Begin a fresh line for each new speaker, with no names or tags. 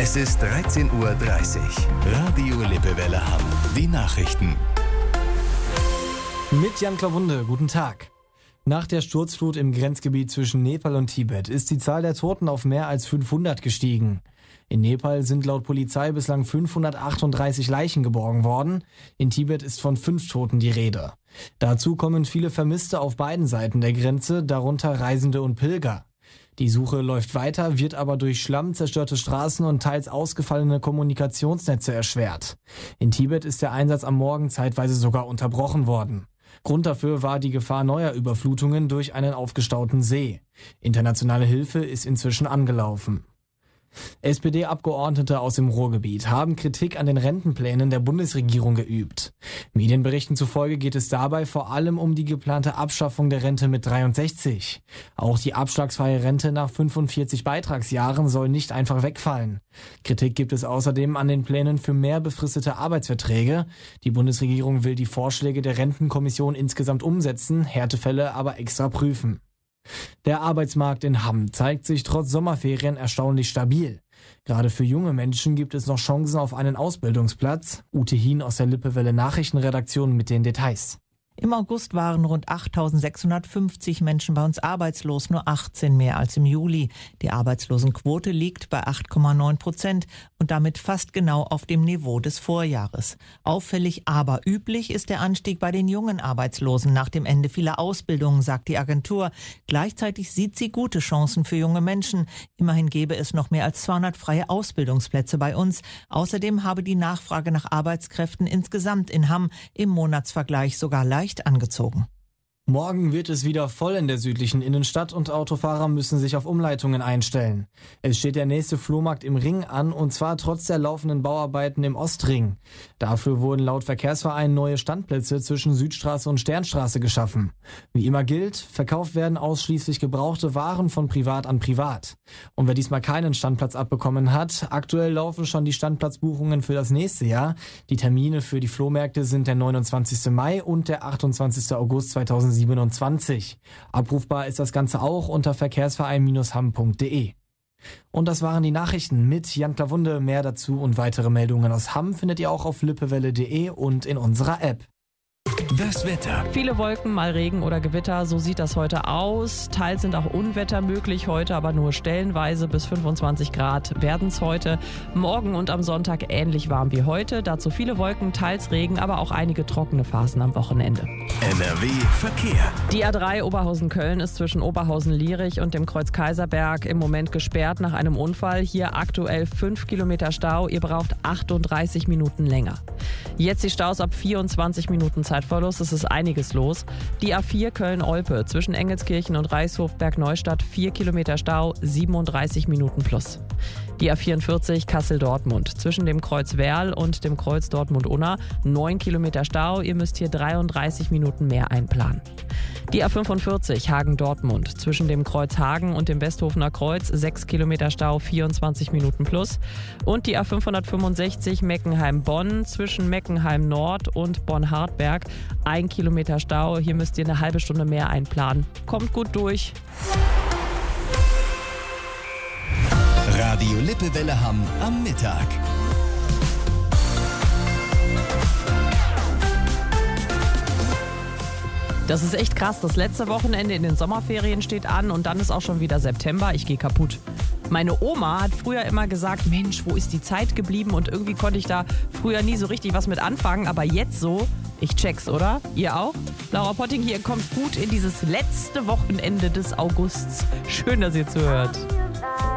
Es ist 13:30 Uhr. Radio Lippewelle Hamm. Die Nachrichten.
Mit Jan Klawunde, guten Tag. Nach der Sturzflut im Grenzgebiet zwischen Nepal und Tibet ist die Zahl der Toten auf mehr als 500 gestiegen. In Nepal sind laut Polizei bislang 538 Leichen geborgen worden. In Tibet ist von 5 Toten die Rede. Dazu kommen viele Vermisste auf beiden Seiten der Grenze, darunter Reisende und Pilger. Die Suche läuft weiter, wird aber durch Schlamm, zerstörte Straßen und teils ausgefallene Kommunikationsnetze erschwert. In Tibet ist der Einsatz am Morgen zeitweise sogar unterbrochen worden. Grund dafür war die Gefahr neuer Überflutungen durch einen aufgestauten See. Internationale Hilfe ist inzwischen angelaufen. SPD-Abgeordnete aus dem Ruhrgebiet haben Kritik an den Rentenplänen der Bundesregierung geübt. Medienberichten zufolge geht es dabei vor allem um die geplante Abschaffung der Rente mit 63. Auch die abschlagsfreie Rente nach 45 Beitragsjahren soll nicht einfach wegfallen. Kritik gibt es außerdem an den Plänen für mehr befristete Arbeitsverträge. Die Bundesregierung will die Vorschläge der Rentenkommission insgesamt umsetzen, Härtefälle aber extra prüfen. Der Arbeitsmarkt in Hamm zeigt sich trotz Sommerferien erstaunlich stabil. Gerade für junge Menschen gibt es noch Chancen auf einen Ausbildungsplatz. Ute Hien aus der Lippewelle Nachrichtenredaktion mit den Details.
Im August waren rund 8.650 Menschen bei uns arbeitslos, nur 18 mehr als im Juli. Die Arbeitslosenquote liegt bei 8,9% und damit fast genau auf dem Niveau des Vorjahres. Auffällig, aber üblich ist der Anstieg bei den jungen Arbeitslosen nach dem Ende vieler Ausbildungen, sagt die Agentur. Gleichzeitig sieht sie gute Chancen für junge Menschen. Immerhin gäbe es noch mehr als 200 freie Ausbildungsplätze bei uns. Außerdem habe die Nachfrage nach Arbeitskräften insgesamt in Hamm im Monatsvergleich sogar leicht angezogen.
Morgen wird es wieder voll in der südlichen Innenstadt und Autofahrer müssen sich auf Umleitungen einstellen. Es steht der nächste Flohmarkt im Ring an und zwar trotz der laufenden Bauarbeiten im Ostring. Dafür wurden laut Verkehrsverein neue Standplätze zwischen Südstraße und Sternstraße geschaffen. Wie immer gilt, verkauft werden ausschließlich gebrauchte Waren von Privat an Privat. Und wer diesmal keinen Standplatz abbekommen hat, aktuell laufen schon die Standplatzbuchungen für das nächste Jahr. Die Termine für die Flohmärkte sind der 29. Mai und der 28. August 2027. Abrufbar ist das Ganze auch unter verkehrsverein-hamm.de. Und das waren die Nachrichten mit Jan Klawunde. Mehr dazu und weitere Meldungen aus Hamm findet ihr auch auf lippewelle.de und in unserer App.
Das Wetter.
Viele Wolken, mal Regen oder Gewitter, so sieht das heute aus. Teils sind auch Unwetter möglich heute, aber nur stellenweise. Bis 25 Grad werden es heute. Morgen und am Sonntag ähnlich warm wie heute. Dazu viele Wolken, teils Regen, aber auch einige trockene Phasen am Wochenende.
NRW Verkehr.
Die A3 Oberhausen-Köln ist zwischen Oberhausen-Lierich und dem Kreuz Kaiserberg im Moment gesperrt nach einem Unfall. Hier aktuell 5 Kilometer Stau. Ihr braucht 38 Minuten länger. Jetzt die Staus ab 24 Minuten Zeitverlust. Es ist einiges los. Die A4 Köln-Olpe zwischen Engelskirchen und Reichshof-Bergneustadt 4 Kilometer Stau, 37 Minuten plus. Die A44 Kassel-Dortmund zwischen dem Kreuz Werl und dem Kreuz Dortmund-Unna 9 Kilometer Stau. Ihr müsst hier 33 Minuten mehr einplanen. Die A45 Hagen-Dortmund zwischen dem Kreuz Hagen und dem Westhofener Kreuz 6 Kilometer Stau, 24 Minuten plus. Und die A565 Meckenheim-Bonn zwischen Meckenheim-Nord und Bonn-Hartberg 1 Kilometer Stau. Hier müsst ihr eine halbe Stunde mehr einplanen. Kommt gut durch.
Radio Lippewelle Hamm am Mittag.
Das ist echt krass. Das letzte Wochenende in den Sommerferien steht an und dann ist auch schon wieder September. Ich gehe kaputt. Meine Oma hat früher immer gesagt, Mensch, wo ist die Zeit geblieben? Und irgendwie konnte ich da früher nie so richtig was mit anfangen. Aber jetzt so, ich check's, oder? Ihr auch? Laura Potting hier, kommt gut in dieses letzte Wochenende des Augusts. Schön, dass ihr zuhört.